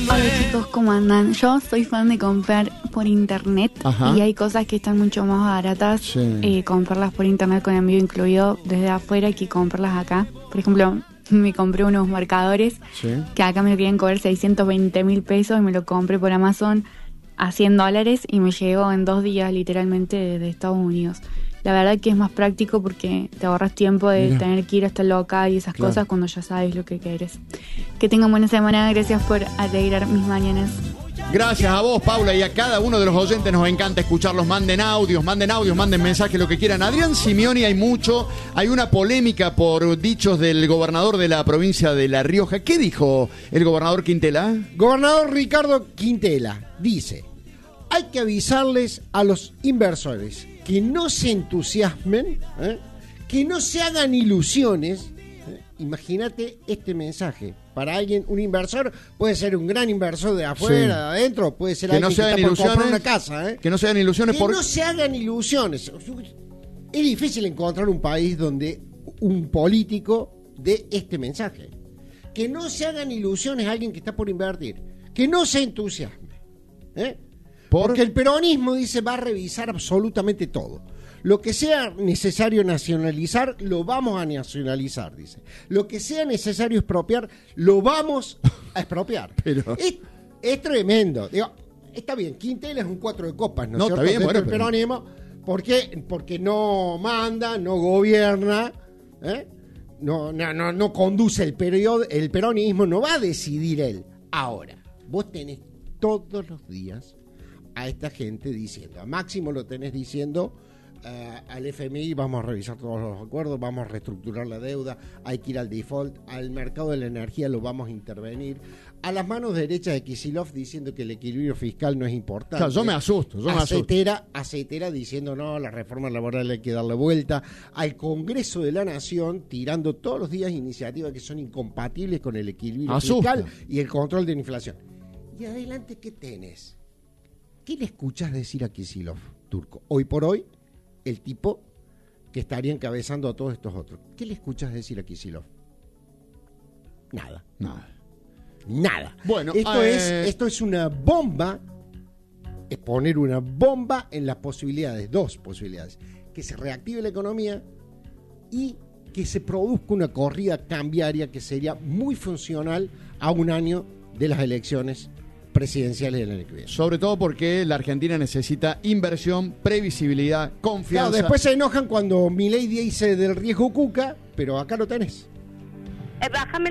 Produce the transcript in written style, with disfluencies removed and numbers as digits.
Hola chicos, ¿cómo andan? Yo soy fan de comprar por internet. Ajá. Y hay cosas que están mucho más baratas, sí. Comprarlas por internet con envío incluido desde afuera que comprarlas acá. Por ejemplo, me compré unos marcadores, sí, que acá me querían cobrar 620 pesos y me lo compré por Amazon a $100 y me llegó en 2 días literalmente de Estados Unidos. La verdad que es más práctico porque te ahorras tiempo de tener que ir hasta el local y esas cosas cuando ya sabes lo que querés. Que tengan buena semana, gracias por alegrar mis mañanas. Gracias a vos, Paula, y a cada uno de los oyentes nos encanta escucharlos. Manden audios, manden mensajes, lo que quieran. Adrián Simioni, hay una polémica por dichos del gobernador de la provincia de La Rioja. ¿Qué dijo el gobernador Quintela? Gobernador Ricardo Quintela dice: hay que avisarles a los inversores que no se entusiasmen, que no se hagan ilusiones. Imagínate este mensaje. Para alguien, un inversor puede ser un gran inversor de afuera, de adentro, puede ser alguien que está por comprar una casa. Que no se hagan ilusiones. No se hagan ilusiones. Es difícil encontrar un país donde un político dé este mensaje. Que no se hagan ilusiones a alguien que está por invertir. Que no se entusiasme. Porque el peronismo, dice, va a revisar absolutamente todo. Lo que sea necesario nacionalizar, lo vamos a nacionalizar, dice. Lo que sea necesario expropiar, lo vamos a expropiar. Pero es tremendo. Digo, está bien, Quintela es un 4 de copas, ¿no es cierto? Está bien, el peronismo, porque no manda, no gobierna, no conduce el peronismo, no va a decidir él. Ahora, vos tenés todos los días a esta gente diciendo, a Máximo lo tenés diciendo, al FMI vamos a revisar todos los acuerdos, vamos a reestructurar la deuda, hay que ir al default, al mercado de la energía lo vamos a intervenir, a las manos derechas de Kicillof diciendo que el equilibrio fiscal no es importante. Claro, yo me asusto. Acetera diciendo no, la reforma laboral hay que darle vuelta, al Congreso de la Nación tirando todos los días iniciativas que son incompatibles con el equilibrio fiscal y el control de la inflación. Y adelante, ¿qué tenés? ¿Qué le escuchás decir a Kicillof, Turco? Hoy por hoy, el tipo que estaría encabezando a todos estos otros. ¿Qué le escuchas decir a Kicillof? Nada. Bueno, esto es una bomba, es poner una bomba en las posibilidades, 2 posibilidades. Que se reactive la economía y que se produzca una corrida cambiaria que sería muy funcional a un año de las elecciones presidenciales del año que viene. Sobre todo porque la Argentina necesita inversión, previsibilidad, confianza. Claro, después se enojan cuando Milei dice del riesgo Cuca, pero acá lo tenés. Bájame